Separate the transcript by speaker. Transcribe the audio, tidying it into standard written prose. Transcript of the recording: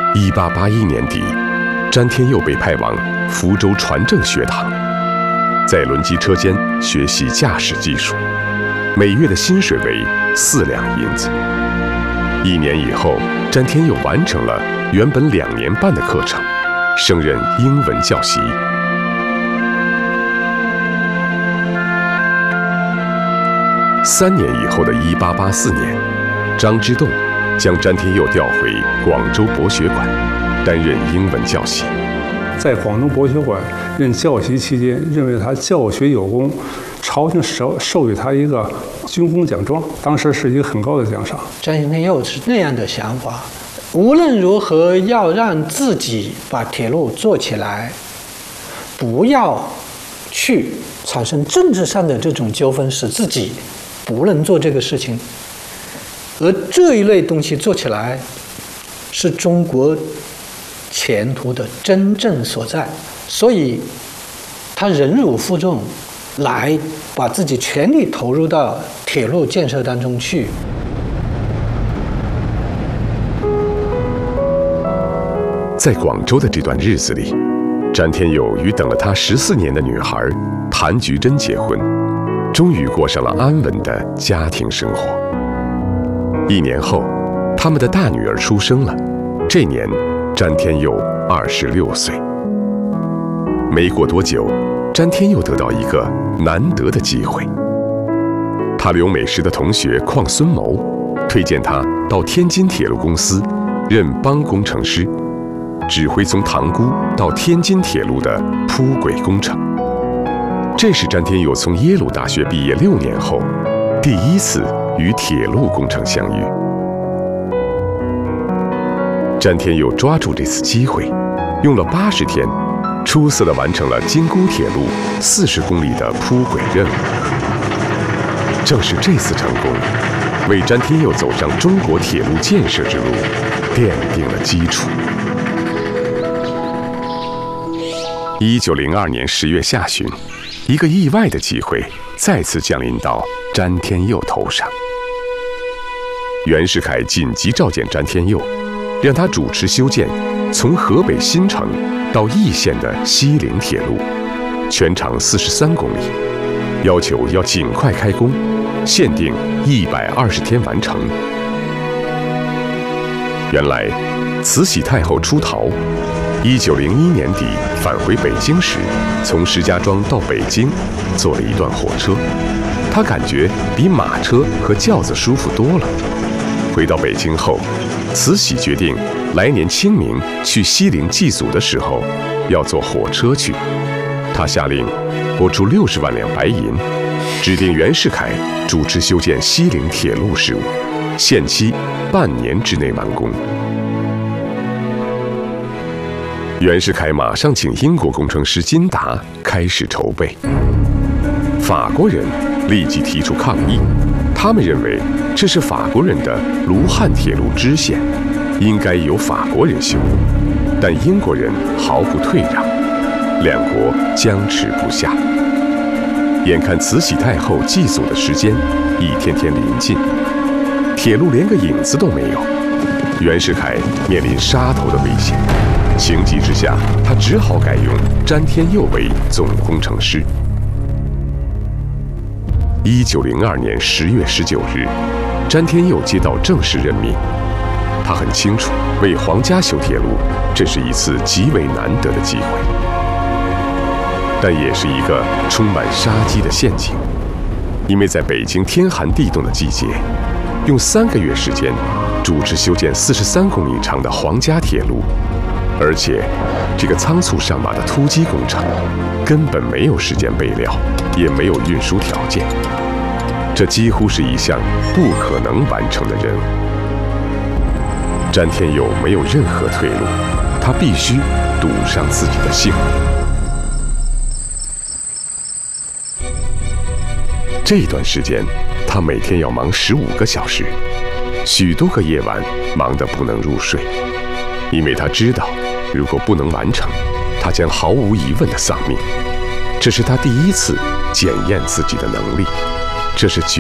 Speaker 1: 1881年底，詹天佑被派往福州船政学堂，在轮机车间学习驾驶技术，每月的薪水为4两银子。1年以后，詹天佑完成了原本2年半的课程，升任英文教习。3年以后的1884年，张之洞将詹天佑调回广州博学馆，担任英文教习。
Speaker 2: 在广东博学馆任教习期间，认为他教学有功，朝廷授予他一个军功奖状，当时是一个很高的奖赏。
Speaker 3: 詹天佑是那样的想法，无论如何要让自己把铁路做起来，不要去产生政治上的这种纠纷，使自己不能做这个事情。而这一类东西做起来，是中国前途的真正所在，所以他忍辱负重，来把自己全力投入到铁路建设当中去。
Speaker 1: 在广州的这段日子里，詹天佑与等了他14年的女孩谭菊珍结婚，终于过上了安稳的家庭生活。1年后，他们的大女儿出生了，这年詹天佑26岁。没过多久，詹天佑得到一个难得的机会。他留美时的同学邝孙谋推荐他到天津铁路公司任帮工程师，指挥从塘沽到天津铁路的铺轨工程。这是詹天佑从耶鲁大学毕业6年后，第一次与铁路工程相遇。詹天佑抓住这次机会，用了80天，出色地完成了京沽铁路40公里的铺轨任务。正是这次成功，为詹天佑走上中国铁路建设之路奠定了基础。1902年10月下旬，一个意外的机会再次降临到詹天佑头上。袁世凯紧急召见詹天佑，让他主持修建从河北新城到易县的西陵铁路，全长43公里，要求要尽快开工，限定120天完成。原来，慈禧太后出逃，1901年底返回北京时，从石家庄到北京坐了一段火车，她感觉比马车和轿子舒服多了。回到北京后，慈禧决定来年清明去西陵祭祖的时候要坐火车去。她下令拨出60万两白银，指定袁世凯主持修建西陵铁路事务，限期半年之内完工。袁世凯马上请英国工程师金达开始筹备。法国人立即提出抗议，他们认为这是法国人的卢汉铁路支线，应该由法国人修，但英国人毫不退让，两国僵持不下。眼看慈禧太后祭祖的时间一天天临近，铁路连个影子都没有，袁世凯面临杀头的危险。情急之下，他只好改用詹天佑为总工程师。1902年10月19日，詹天佑接到正式任命。他很清楚，为皇家修铁路，这是一次极为难得的机会，但也是一个充满杀机的陷阱。因为在北京天寒地冻的季节，用3个月时间主持修建43公里长的皇家铁路，而且这个仓促上马的突击工程根本没有时间备料，也没有运输条件，这几乎是一项不可能完成的任务。詹天佑没有任何退路，他必须赌上自己的性命。这段时间，他每天要忙15个小时，许多个夜晚忙得不能入睡，因为他知道，如果不能完成，他将毫无疑问的丧命。这是他第一次检验自己的能力，这是绝